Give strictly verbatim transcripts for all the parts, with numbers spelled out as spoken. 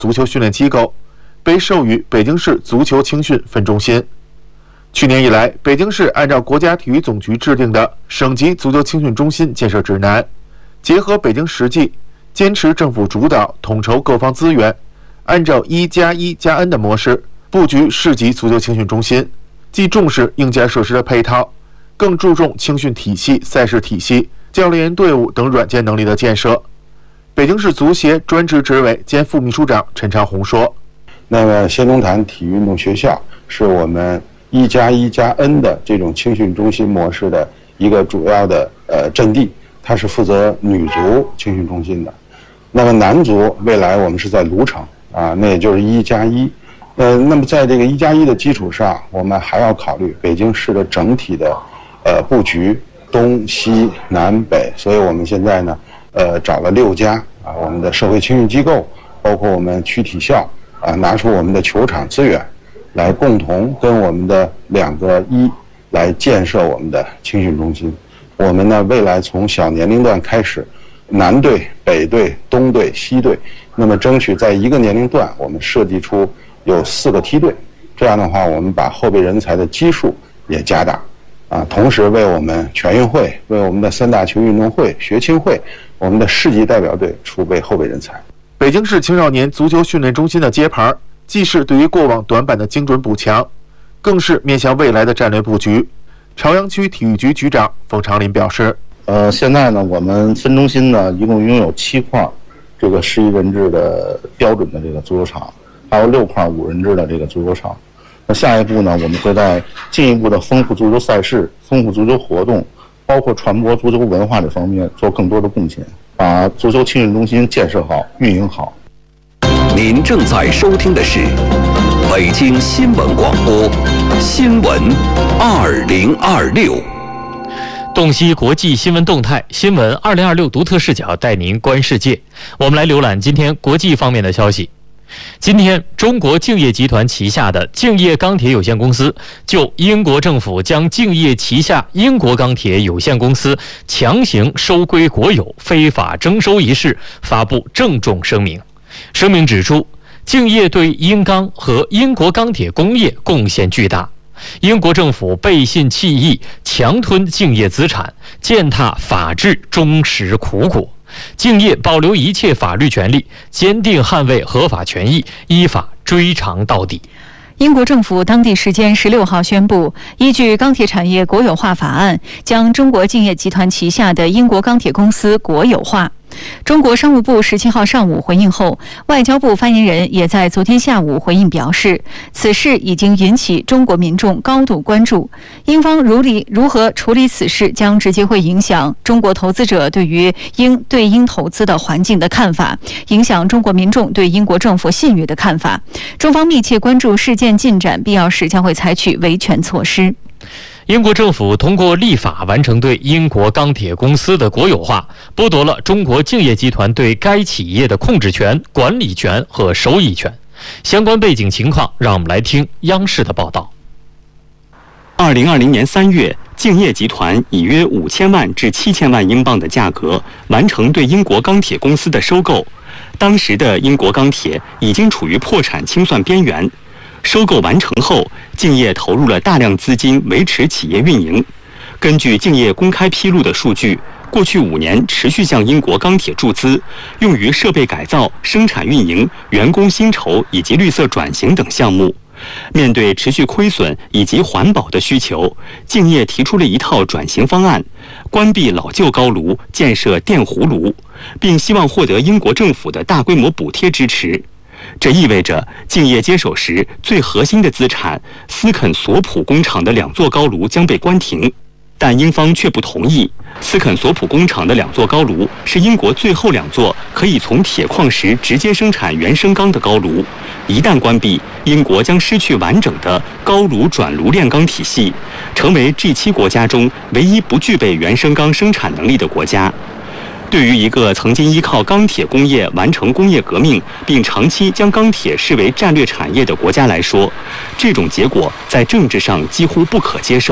足球训练机构，被授予北京市足球青训分中心。去年以来，北京市按照国家体育总局制定的省级足球青训中心建设指南，结合北京实际，坚持政府主导、统筹各方资源，按照一加一加 N 的模式布局市级足球青训中心，既重视硬件设施的配套，更注重青训体系、赛事体系、教练员队伍等软件能力的建设。北京市足协专职执委兼副秘书长陈长红说：“ 那么仙踪坛体育运动学校是我们一加一加 N 的这种青训中心模式的一个主要的呃阵地，它是负责女足青训中心的。那么男足未来我们是在卢城啊，那也就是一加一。呃，那么在这个一加一的基础上，我们还要考虑北京市的整体的呃布局，东西南北。所以我们现在呢，呃，找了六家啊，我们的社会青训机构，包括我们区体校啊，拿出我们的球场资源，来共同跟我们的两个一来建设我们的青训中心。我们呢，未来从小年龄段开始，南队、北队、东队、西队，那么争取在一个年龄段，我们设计出有四个梯队。这样的话，我们把后备人才的基数也加大，啊，同时为我们全运会、为我们的三大球运动会、学青会、我们的市级代表队储备后备人才。 北京市青少年足球训练中心的揭牌，既是对于过往短板的精准补强，更是面向未来的战略布局。朝阳区体育局局长冯长林表示：“ 呃，现在呢，我们分中心呢，一共拥有七块这个十一人制的标准的这个足球场，还有六块五人制的这个足球场。那下一步呢，我们会在进一步的丰富足球赛事、丰富足球活动，包括传播足球文化这方面做更多的贡献，把足球青训中心建设好、运营好。” 您正在收听的是北京新闻广播新闻二零二六。 洞悉国际新闻动态，新闻二零二六独特视角带您观世界。我们来浏览今天国际方面的消息。今天，中国敬业集团旗下的敬业钢铁有限公司就英国政府将敬业旗下英国钢铁有限公司强行收归国有、非法征收一事发布郑重声明。声明指出，敬业对英钢和英国钢铁工业贡献巨大，英国政府背信弃义，强吞敬业资产，践踏法治忠实苦果。敬业保留一切法律权利，坚定捍卫合法权益，依法追偿到底。 英国政府当地时间十六号宣布，依据钢铁产业国有化法案，将中国敬业集团旗下的英国钢铁公司国有化。中国商务部十七号上午回应后，外交部发言人也在昨天下午回应表示，此事已经引起中国民众高度关注，英方如理如何处理此事，将直接会影响中国投资者对于英对英投资的环境的看法，影响中国民众对英国政府信誉的看法。中方密切关注事件进展，必要时将会采取维权措施。 英国政府通过立法完成对英国钢铁公司的国有化，剥夺了中国敬业集团对该企业的控制权、管理权和收益权。相关背景情况，让我们来听央视的报道。 二零二零年三月，敬业集团以约五千万至七千万英镑的价格完成对英国钢铁公司的收购。当时的英国钢铁已经处于破产清算边缘。收购完成后，敬业投入了大量资金维持企业运营。根据敬业公开披露的数据，过去五年持续向英国钢铁注资，用于设备改造、生产运营、员工薪酬以及绿色转型等项目。面对持续亏损以及环保的需求，敬业提出了一套转型方案，关闭老旧高炉，建设电弧炉，并希望获得英国政府的大规模补贴支持。这意味着敬业接手时最核心的资产斯肯索普工厂的两座高炉将被关停，但英方却不同意。斯肯索普工厂的两座高炉是英国最后两座可以从铁矿石直接生产原生钢的高炉，一旦关闭，英国将失去完整的高炉转炉炼钢体系，成为 G 七 国家中唯一不具备原生钢生产能力的国家。对于一个曾经依靠钢铁工业完成工业革命，并长期将钢铁视为战略产业的国家来说，这种结果在政治上几乎不可接受。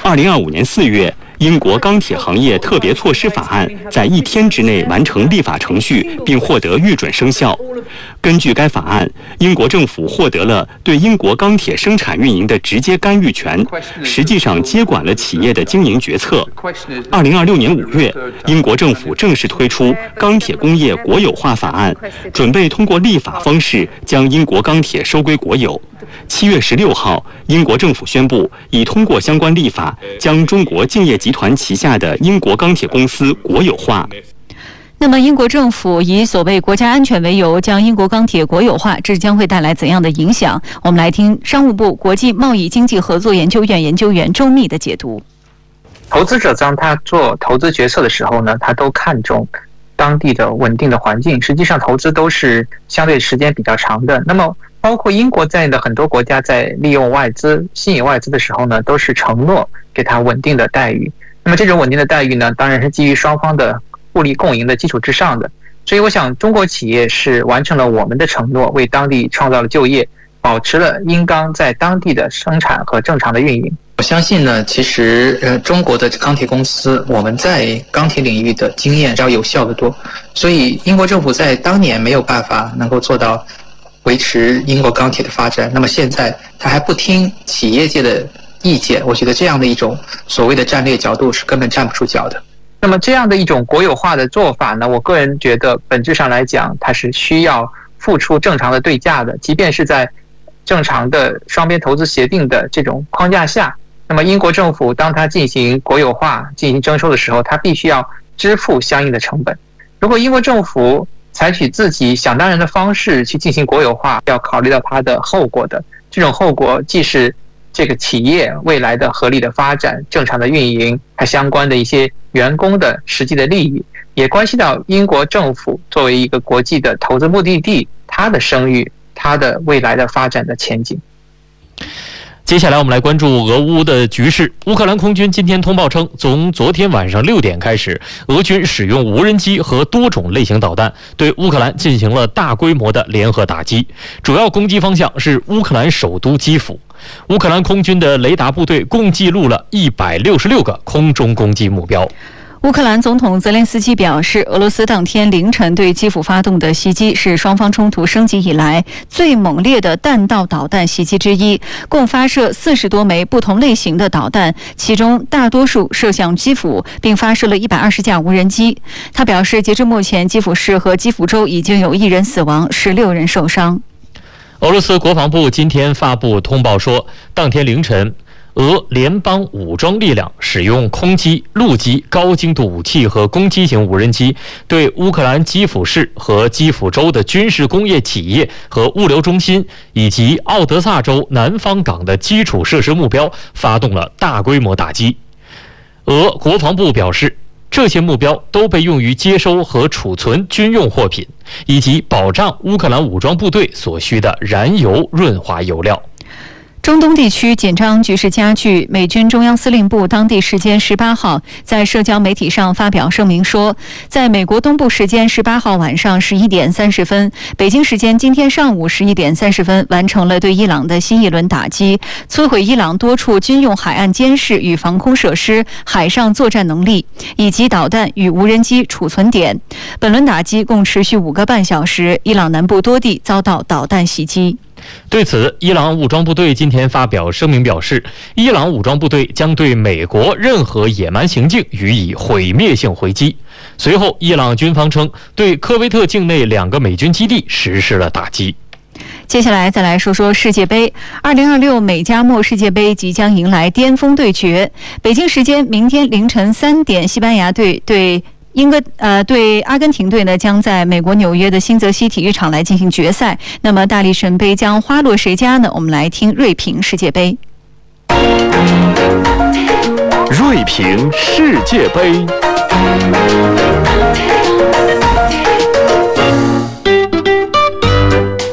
二零二五年四月，英国钢铁行业特别措施法案在一天之内完成立法程序，并获得预准生效。根据该法案，英国政府获得了对英国钢铁生产运营的直接干预权，实际上接管了企业的经营决策。二零二六年五月，英国政府正式推出钢铁工业国有化法案，准备通过立法方式将英国钢铁收归国有。七月十六号，英国政府宣布已通过相关立法，将中国敬业集团旗下的英国钢铁公司国有化。 那么，英国政府以所谓国家安全为由将英国钢铁国有化，这将会带来怎样的影响？我们来听商务部国际贸易经济合作研究院研究员周密的解读。 投资者当他做投资决策的时候呢，他都看重当地的稳定的环境。实际上，投资都是相对时间比较长的。那么，包括英国在内的很多国家在利用外资、吸引外资的时候呢，都是承诺给他稳定的待遇。那么，这种稳定的待遇呢，当然是基于双方的互利共赢的基础之上的。所以我想，中国企业是完成了我们的承诺，为当地创造了就业，保持了英钢在当地的生产和正常的运营。 我相信呢，其实呃，中国的钢铁公司我们在钢铁领域的经验要有效得多，所以英国政府在当年没有办法能够做到维持英国钢铁的发展，那么现在他还不听企业界的意见，我觉得这样的一种所谓的战略角度是根本站不住脚的。 那么这样的一种国有化的做法呢，我个人觉得本质上来讲，它是需要付出正常的对价的，即便是在正常的双边投资协定的这种框架下，那么英国政府当它进行国有化、进行征收的时候，它必须要支付相应的成本。如果英国政府采取自己想当然的方式去进行国有化，要考虑到它的后果的，这种后果既是这个企业未来的合理的发展、正常的运营，它相关的一些员工的实际的利益，也关系到英国政府作为一个国际的投资目的地，它的声誉、它的未来的发展的前景。 接下来我们来关注俄乌的局势。乌克兰空军今天通报称，从昨天晚上六点开始，俄军使用无人机和多种类型导弹对乌克兰进行了大规模的联合打击，主要攻击方向是乌克兰首都基辅。乌克兰空军的雷达部队共记录了一百六十六个空中攻击目标。 乌克兰总统泽连斯基表示，俄罗斯当天凌晨对基辅发动的袭击是双方冲突升级以来最猛烈的弹道导弹袭击之一，共发射四十多枚不同类型的导弹，其中大多数射向基辅，并发射了一百二十架无人机。他表示，截至目前，基辅市和基辅州已经有一人死亡，十六人受伤。 俄罗斯国防部今天发布通报说，当天凌晨，俄联邦武装力量使用空机、陆基、高精度武器和攻击型无人机，对乌克兰基辅市和基辅州的军事工业企业和物流中心，以及奥德萨州南方港的基础设施目标发动了大规模打击。俄国防部表示，这些目标都被用于接收和储存军用货品，以及保障乌克兰武装部队所需的燃油润滑油料。 中东地区紧张局势加剧，美军中央司令部当地时间十八号在社交媒体上发表声明说，在美国东部时间十八号晚上十一点三十分，北京时间今天上午十一点三十分，完成了对伊朗的新一轮打击，摧毁伊朗多处军用海岸监视与防空设施、海上作战能力以及导弹与无人机储存点。本轮打击共持续五个半小时，伊朗南部多地遭到导弹袭击。 对此，伊朗武装部队今天发表声明表示，伊朗武装部队将对美国任何野蛮行径予以毁灭性回击。随后，伊朗军方称对科威特境内两个美军基地实施了打击。 接下来再来说说世界杯。二零二六美加墨世界杯即将迎来巅峰对决。北京时间明天凌晨三点，西班牙队对英格呃对阿根廷队呢，将在美国纽约的新泽西体育场来进行决赛。那么大力神杯将花落谁家呢？我们来听锐评世界杯。 锐评世界杯。 大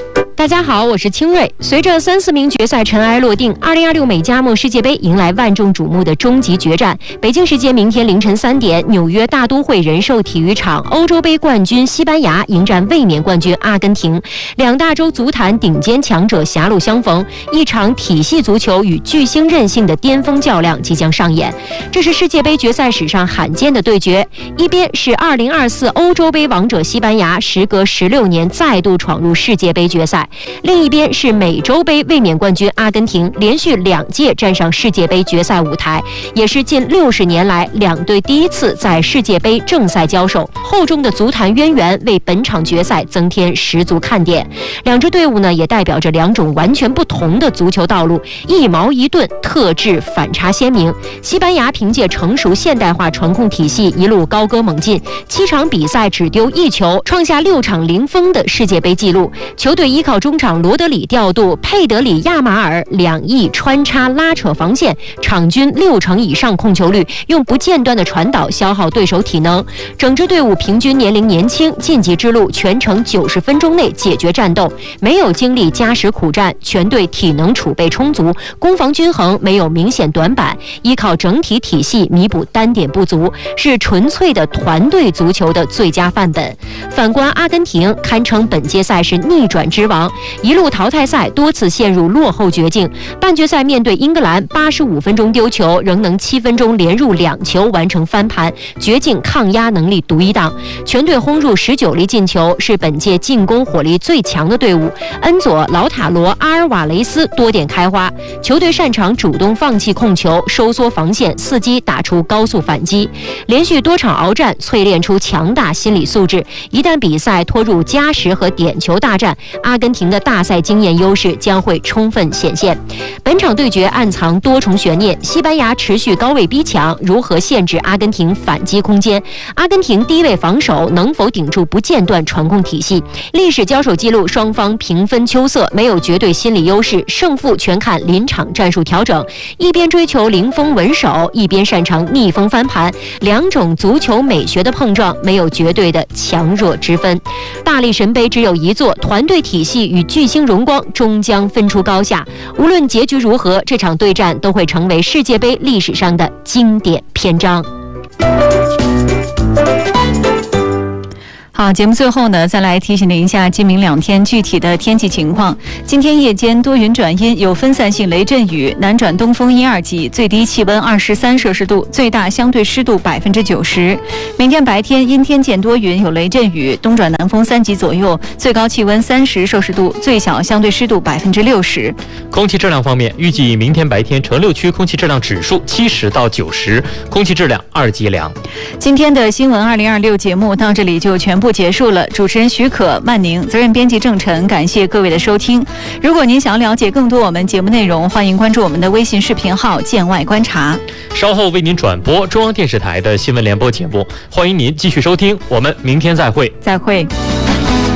家好，我是清瑞。随着三四名决赛尘埃落定，二零二六美加墨世界杯迎来万众瞩目的终极决战。北京时间明天凌晨三点，纽约大都会人寿体育场，欧洲杯冠军西班牙迎战卫冕冠军阿根廷，两大洲足坛顶尖强者狭路相逢，一场体系足球与巨星韧性的巅峰较量即将上演。这是世界杯决赛史上罕见的对决，一边是二零二四欧洲杯王者西班牙，时隔十六年再度闯入世界杯决赛。另一边是美洲杯卫冕冠军阿根廷，连续两届站上世界杯决赛舞台，也是近六十年来两队第一次在世界杯正赛交手。厚重的足坛渊源为本场决赛增添十足看点。两支队伍呢，也代表着两种完全不同的足球道路，一矛一盾，特质反差鲜明。西班牙凭借成熟现代化传控体系一路高歌猛进，七场比赛只丢一球，创下六场零封的世界杯纪录。球队依靠中场罗德里调度，佩德里、亚马尔两翼穿插拉扯防线，场均六成以上控球率，用不间断的传导消耗对手体能。整支队伍平均年龄年轻，晋级之路全程九十分钟内解决战斗，没有经历加时苦战，全队体能储备充足，攻防均衡，没有明显短板，依靠整体体系弥补单点不足，是纯粹的团队足球的最佳范本。反观阿根廷，堪称本届赛事逆转之王，一路淘汰赛多次陷入落后绝境，半决赛面对英格兰，八十五分钟丢球，仍能七分钟连入两球完成翻盘，绝境抗压能力独一档。全队轰入十九粒进球，是本届进攻火力最强的队伍。恩佐、劳塔罗、阿尔瓦雷斯多点开花，球队擅长主动放弃控球，收缩防线，伺机打出高速反击。连续多场鏖战，淬炼出强大心理素质。一旦比赛拖入加时和点球大战，阿根廷的大赛经验优势将会充分显现。本场对决暗藏多重悬念，西班牙持续高位逼抢，如何限制阿根廷反击空间？阿根廷低位防守能否顶住不间断传控体系？历史交手记录，双方平分秋色，没有绝对心理优势，胜负全看临场战术调整。一边追求零封稳守，一边擅长逆风翻盘，两种足球美学的碰撞，没有绝对的强弱之分。大力神杯只有一座，团队体系与巨星荣光终将分出高下。无论结局如何，这场对战都会成为世界杯历史上的经典篇章。 好，节目最后呢，再来提醒您一下今明两天具体的天气情况。今天夜间多云转阴，有分散性雷阵雨，南转东风一二级，最低气温二十三摄氏度，最大相对湿度百分之九十。明天白天阴天见多云，有雷阵雨，东转南风三级左右，最高气温三十摄氏度，最小相对湿度百分之六十。 空气质量方面，预计明天白天城六区空气质量指数七十到九十，空气质量二级良。 今天的新闻二零二六节目到这里就全部结束了。主持人许可、曼宁，责任编辑郑晨，感谢各位的收听。如果您想要了解更多我们节目内容，欢迎关注我们的微信视频号“见外观察”。 稍后为您转播中央电视台的新闻联播节目，欢迎您继续收听。我们明天再会。 再会。